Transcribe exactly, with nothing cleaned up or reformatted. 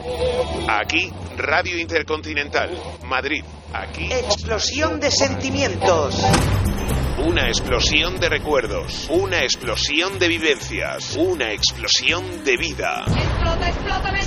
Aquí, Radio Intercontinental, Madrid. Aquí, explosión de sentimientos. Una explosión de recuerdos, una explosión de vivencias, una explosión de vida. Explota, explota,